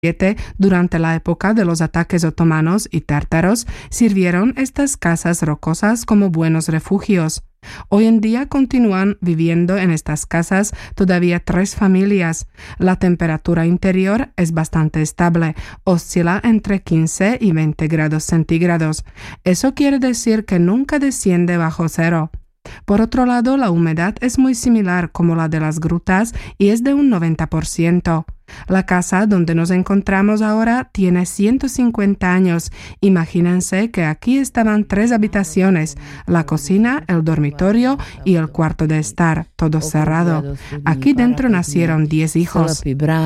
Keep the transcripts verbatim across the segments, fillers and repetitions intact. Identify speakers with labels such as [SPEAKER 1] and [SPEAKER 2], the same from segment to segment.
[SPEAKER 1] Durante la época de los ataques otomanos y tártaros, sirvieron estas casas rocosas como buenos refugios. Hoy en día continúan viviendo en estas casas todavía tres familias. La temperatura interior es bastante estable, oscila entre quince y veinte grados centígrados. Eso quiere decir que nunca desciende bajo cero. Por otro lado, la humedad es muy similar como la de las grutas y es de un noventa por ciento. La casa donde nos encontramos ahora tiene ciento cincuenta años. Imagínense que aquí estaban tres habitaciones, la cocina, el dormitorio y el cuarto de estar, todo cerrado. Aquí dentro nacieron diez hijos.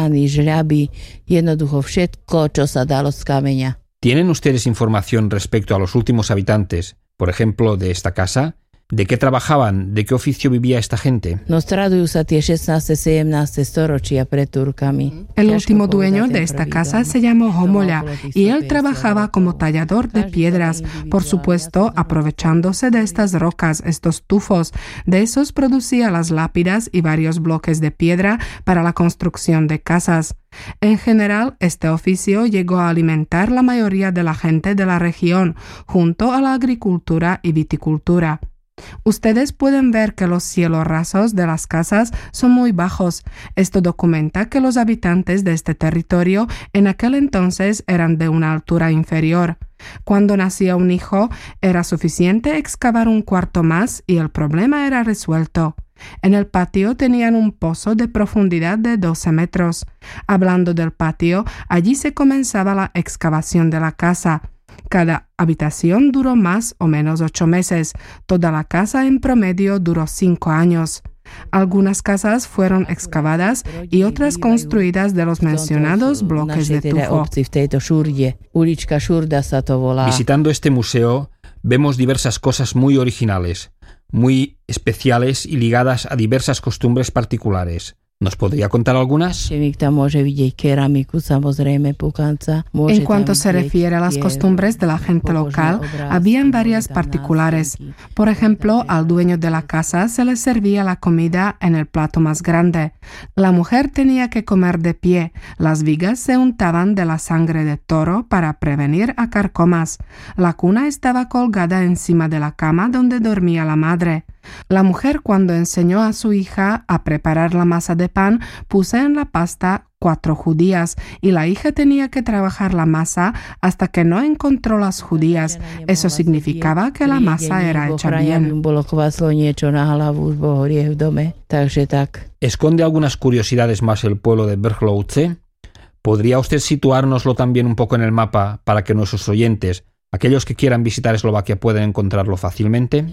[SPEAKER 2] ¿Tienen ustedes información respecto a los últimos habitantes, por ejemplo, de esta casa? ¿De qué trabajaban? ¿De qué oficio vivía esta gente?
[SPEAKER 1] El último dueño de esta casa se llamó Homola y él trabajaba como tallador de piedras, por supuesto aprovechándose de estas rocas, estos tufos. De esos producía las lápidas y varios bloques de piedra para la construcción de casas. En general, este oficio llegó a alimentar la mayoría de la gente de la región, junto a la agricultura y viticultura. Ustedes pueden ver que los cielos rasos de las casas son muy bajos. Esto documenta que los habitantes de este territorio en aquel entonces eran de una altura inferior. Cuando nacía un hijo, era suficiente excavar un cuarto más y el problema era resuelto. En el patio tenían un pozo de profundidad de doce metros. Hablando del patio, allí se comenzaba la excavación de la casa. Cada habitación duró más o menos ocho meses. Toda la casa en promedio duró cinco años. Algunas casas fueron excavadas y otras construidas de los mencionados bloques de tufo.
[SPEAKER 2] Visitando este museo, vemos diversas cosas muy originales, muy especiales y ligadas a diversas costumbres particulares. ¿Nos podría contar algunas?
[SPEAKER 1] En cuanto se refiere a las costumbres de la gente local, habían varias particulares. Por ejemplo, al dueño de la casa se le servía la comida en el plato más grande. La mujer tenía que comer de pie. Las vigas se untaban de la sangre de toro para prevenir a carcomas. La cuna estaba colgada encima de la cama donde dormía la madre. La mujer, cuando enseñó a su hija a preparar la masa de pan, puso en la pasta cuatro judías y la hija tenía que trabajar la masa hasta que no encontró las judías. Eso significaba que la masa era hecha bien.
[SPEAKER 2] ¿Esconde algunas curiosidades más el pueblo de Brchlovice? ¿Podría usted situárnoslo también un poco en el mapa para que nuestros oyentes, aquellos que quieran visitar Eslovaquia, pueden encontrarlo fácilmente?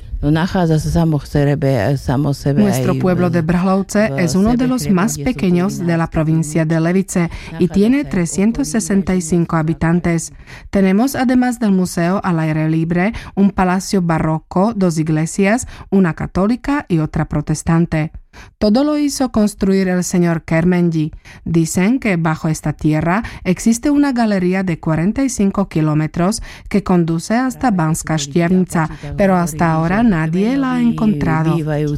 [SPEAKER 1] Nuestro pueblo de Brchlovice es uno de los más pequeños de la provincia de Levice y tiene trescientos sesenta y cinco habitantes. Tenemos, además del museo al aire libre, un palacio barroco, dos iglesias, una católica y otra protestante. Todo lo hizo construir el señor Kermenyi. Dicen que bajo esta tierra existe una galería de cuarenta y cinco kilómetros que conduce hasta Banská Štiavnica, pero hasta ahora nadie la ha encontrado.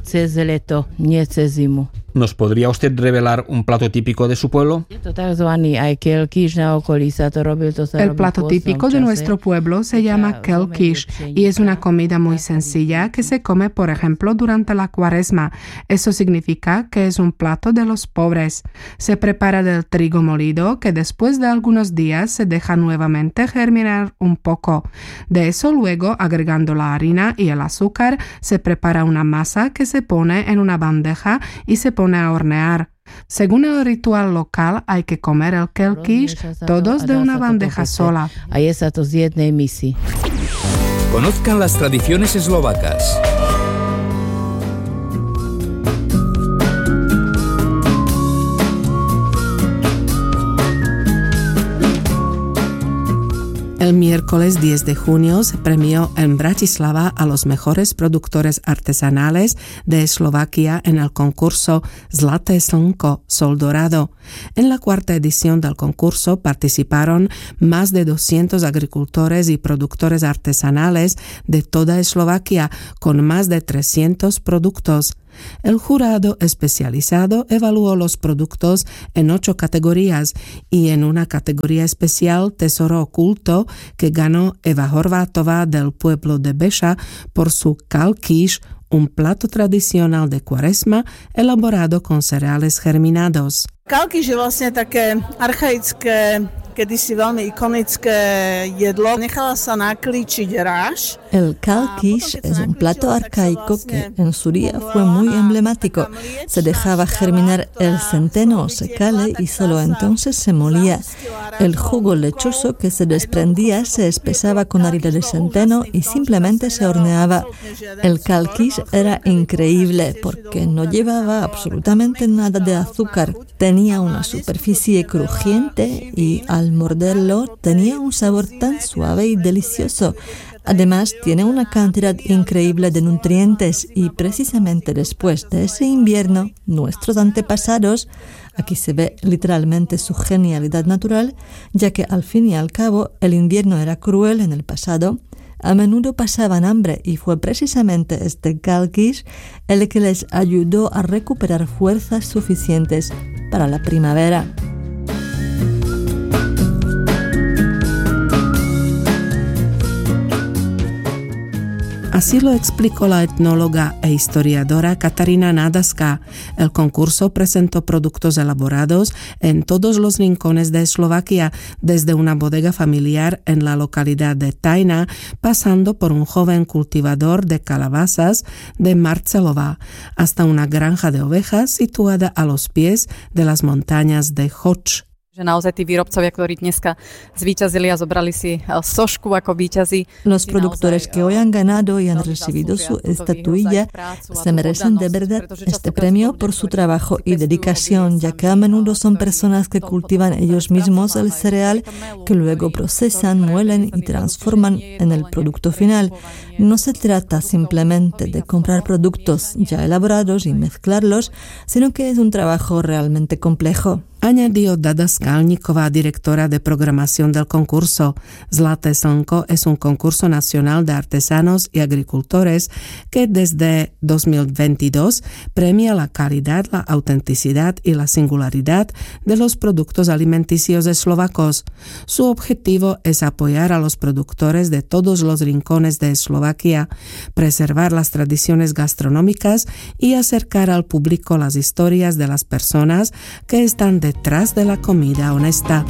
[SPEAKER 2] ¿Nos podría usted revelar un plato típico de su pueblo?
[SPEAKER 1] El plato típico de nuestro pueblo se llama kelkish y es una comida muy sencilla que se come, por ejemplo, durante la cuaresma. Eso significa que es un plato de los pobres. Se prepara del trigo molido que después de algunos días se deja nuevamente germinar un poco. De eso luego, agregando la harina y el azúcar, se prepara una masa que se pone en una bandeja y se pone a hornear. Según el ritual local, hay que comer el kelkish todos de una bandeja sola.
[SPEAKER 3] Conozcan las tradiciones eslovacas.
[SPEAKER 1] El miércoles diez de junio se premió en Bratislava a los mejores productores artesanales de Eslovaquia en el concurso Zlaté slnko, Sol Dorado. En la cuarta edición del concurso participaron más de doscientos agricultores y productores artesanales de toda Eslovaquia con más de trescientos productos. El jurado especializado evaluó los productos en ocho categorías y en una categoría especial Tesoro Oculto, que ganó Eva Horvátová del pueblo de Beša por su kalkiš, un plato tradicional de Cuaresma elaborado con cereales germinados.
[SPEAKER 4] Kalkiš je vlastne také archaické, kedysi veľmi ikonické jedlo. Nechala sa naklíčiť ráž.
[SPEAKER 5] El kalkiš es un plato arcaico que en su día fue muy emblemático. Se dejaba germinar el centeno o secale y solo entonces se molía. El jugo lechoso que se desprendía se espesaba con harina de centeno y simplemente se horneaba. El kalkiš era increíble porque no llevaba absolutamente nada de azúcar. Tenía una superficie crujiente y al morderlo tenía un sabor tan suave y delicioso. Además, tiene una cantidad increíble de nutrientes y precisamente después de ese invierno, nuestros antepasados, aquí se ve literalmente su genialidad natural, ya que al fin y al cabo el invierno era cruel en el pasado, a menudo pasaban hambre y fue precisamente este kalkiš el que les ayudó a recuperar fuerzas suficientes para la primavera.
[SPEAKER 1] Así lo explicó la etnóloga e historiadora Katarina Nádaská. El concurso presentó productos elaborados en todos los rincones de Eslovaquia, desde una bodega familiar en la localidad de Tajna, pasando por un joven cultivador de calabazas de Marcelova, hasta una granja de ovejas situada a los pies de las montañas de Choč.
[SPEAKER 6] Že naozaj tí výrobcovia, ktorí dneska zvíťazili a zobrali si sošku ako víťazi.
[SPEAKER 5] Los productores que hoy han ganado y han recibido su estatuilla se merecen de verdad este premio por su trabajo y dedicación, ya que a menudo son personas que cultivan ellos mismos el cereal, que luego procesan, muelen y transforman en el producto final. No se trata simplemente de comprar productos ya elaborados y mezclarlos, sino que es un trabajo realmente complejo.
[SPEAKER 1] Añadió Dada Skalníková, directora de programación del concurso. Zlaté slnko es un concurso nacional de artesanos y agricultores que desde dos mil veintidós premia la calidad, la autenticidad y la singularidad de los productos alimenticios eslovacos. Su objetivo es apoyar a los productores de todos los rincones de Eslovaquia, preservar las tradiciones gastronómicas y acercar al público las historias de las personas que están de detrás de la comida honesta.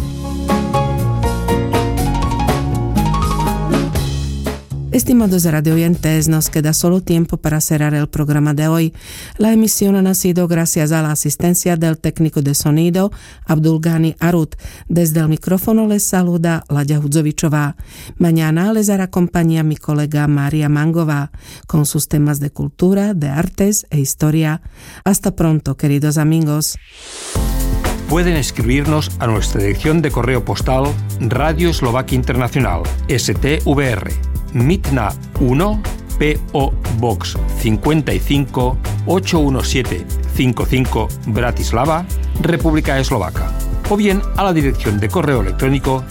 [SPEAKER 1] Estimados radioyentes, nos queda solo tiempo para cerrar el programa de hoy. La emisión ha nacido gracias a la asistencia del técnico de sonido Abdulgani Arut. Desde el micrófono les saluda Laďa Hudzovičová. Mañana les hará compañía mi colega María Mangová con sus temas de cultura, de artes e historia. Hasta pronto, queridos amigos.
[SPEAKER 2] Pueden escribirnos a nuestra dirección de correo postal Radio Eslovaquia Internacional, S T V R, Mitna uno, P O Box cincuenta y cinco, ochocientos diecisiete cincuenta y cinco, Bratislava, República Eslovaca, o bien a la dirección de correo electrónico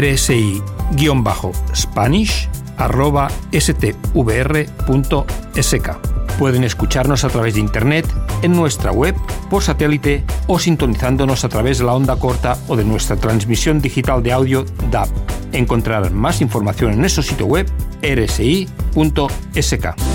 [SPEAKER 2] rsi-spanish arroba stvr punto sk. Pueden escucharnos a través de internet, en nuestra web, por satélite o sintonizándonos a través de la onda corta o de nuestra transmisión digital de audio D A B. Encontrarán más información en nuestro sitio web r s i punto s k.